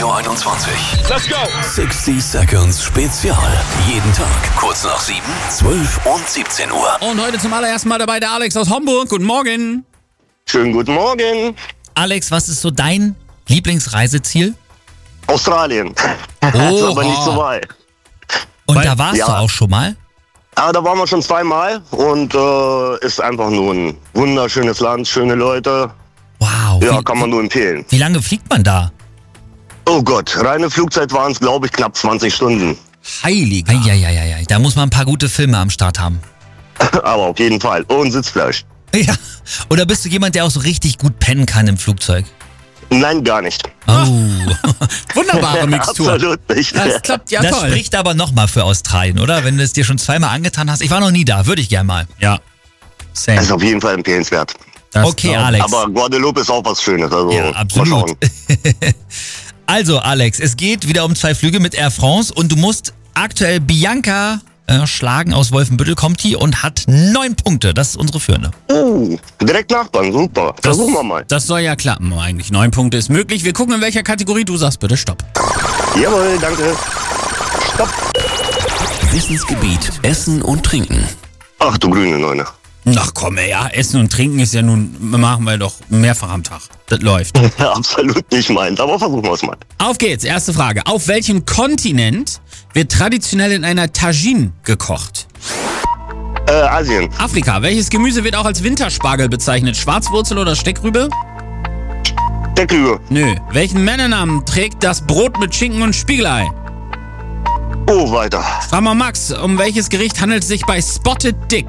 Radio 21. Let's go! 60 Seconds Spezial. Jeden Tag kurz nach 7, 12 und 17 Uhr. Und heute zum allerersten Mal dabei der Alex aus Homburg. Guten Morgen. Schönen guten Morgen. Alex, was ist so dein Lieblingsreiseziel? Australien. Das ist aber nicht so weit. Und da warst du auch schon mal? Ja, da waren wir schon 2-mal und ist einfach nur ein wunderschönes Land, schöne Leute. Wow. Ja, kann man nur empfehlen. Wie lange fliegt man da? Oh Gott, reine Flugzeit waren es, glaube ich, knapp 20 Stunden. Heiliger. Eieieiei, da muss man ein paar gute Filme am Start haben. Aber auf jeden Fall. Und Sitzfleisch. Ja. Oder bist du jemand, der auch so richtig gut pennen kann im Flugzeug? Nein, gar nicht. Oh. Wunderbare Mixtur. Absolut nicht. Das klappt ja Das toll. spricht aber nochmal für Australien, oder? Wenn du es dir schon 2-mal angetan hast. Ich war noch nie da, würde ich gerne mal. Ja. Das ist auf jeden Fall empfehlenswert. Okay, Alex. Aber Guadeloupe ist auch was Schönes. Also Ja, mal absolut. schauen. Also, Alex, es geht wieder um 2 Flüge mit Air France und du musst aktuell Bianca schlagen aus Wolfenbüttel, kommt die und hat 9 Punkte. Das ist unsere Führende. Direkt Nachbarn, super. Versuchen wir mal. Das soll ja klappen eigentlich. 9 Punkte ist möglich. Wir gucken, in welcher Kategorie. Du sagst bitte Stopp. Jawohl, danke. Stopp. Wissensgebiet Essen und Trinken. Ach du grüne Neune. Ach komm, ey, ja, Essen und Trinken ist ja nun, machen wir doch mehrfach am Tag. Das läuft. Ja, absolut nicht meins, aber versuchen wir es mal. Auf geht's, erste Frage. Auf welchem Kontinent wird traditionell in einer Tagine gekocht? Asien. Afrika. Welches Gemüse wird auch als Winterspargel bezeichnet? Schwarzwurzel oder Steckrübe? Steckrübe. Nö. Welchen Männernamen trägt das Brot mit Schinken und Spiegelei? Oh, weiter. Frag mal Max, um welches Gericht handelt es sich bei Spotted Dick?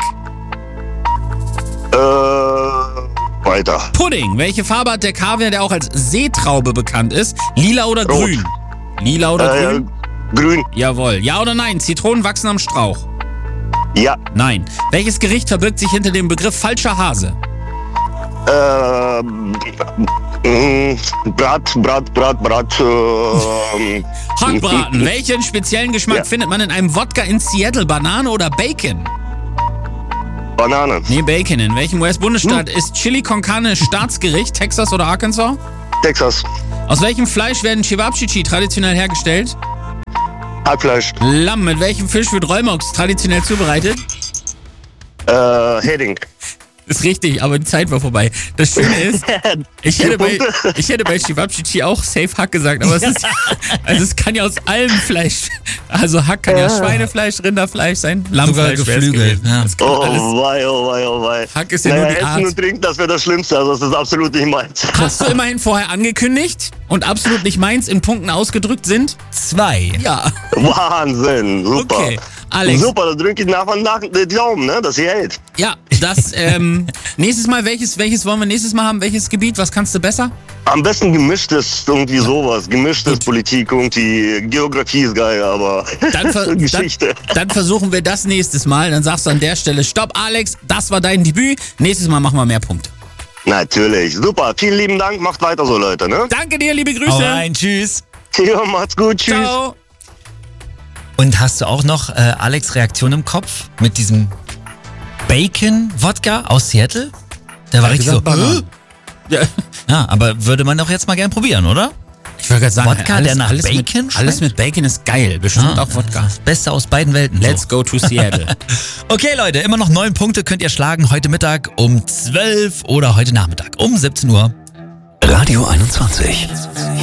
Weiter. Pudding. Welche Farbe hat der Kaviar, der auch als Seetraube bekannt ist? Lila oder Rot. grün? Lila oder grün? Grün. Jawohl. Ja oder nein? Zitronen wachsen am Strauch? Ja. Nein. Welches Gericht verbirgt sich hinter dem Begriff falscher Hase? Brat. Hackbraten. Welchen speziellen Geschmack Ja. findet man in einem Wodka in Seattle? Banane oder Bacon? Banane. Nee, Bacon. In welchem US-Bundesstaat ist Chili con Carne Staatsgericht? Texas oder Arkansas? Texas. Aus welchem Fleisch werden Cevapcici traditionell hergestellt? Hackfleisch. Lamm. Mit welchem Fisch wird Rollmops traditionell zubereitet? Hering. Ist richtig, aber die Zeit war vorbei. Das Schöne ist, ich hätte bei Cevapcici auch safe Hack gesagt, aber es kann ja aus allem Fleisch, also Hack kann ja Schweinefleisch, Rinderfleisch sein, Lammfleisch, Sogar wär's geflügelt, gewesen. ja. Das kann alles. Oh wei. Hack ist ja nur die Essen Art. und Trinken, das wäre das Schlimmste, also das ist absolut nicht meins. Hast du immerhin vorher angekündigt und absolut nicht meins in Punkten ausgedrückt sind? 2. Ja. Wahnsinn, super. Okay, Alex. Super, da drücke ich nach und nach den Daumen, ne, dass sie hält. Ja, das, nächstes Mal, welches wollen wir nächstes Mal haben? Welches Gebiet? Was kannst du besser? Am besten gemischtes, irgendwie sowas. Gemischtes Politik, irgendwie Geografie ist geil, aber Geschichte. Dann versuchen wir das nächstes Mal. Dann sagst du an der Stelle, stopp Alex, das war dein Debüt. Nächstes Mal machen wir mehr Punkte. Natürlich, super. Vielen lieben Dank, macht weiter so, Leute, ne? Danke dir, liebe Grüße. Hau rein, tschüss. Ja, macht's gut, tschüss. Ciao. Und hast du auch noch Alex' Reaktion im Kopf mit diesem Bacon-Wodka aus Seattle? Der war richtig so. Ja. Ja, aber würde man doch jetzt mal gern probieren, oder? Ich wollte gerade sagen, Wodka, der nach Bacon mit, alles mit Bacon ist geil. Bestimmt auch Wodka. Das Beste aus beiden Welten. Let's go to Seattle. Okay, Leute, immer noch 9 Punkte könnt ihr schlagen. Heute Mittag um 12 oder heute Nachmittag um 17 Uhr. Radio 21.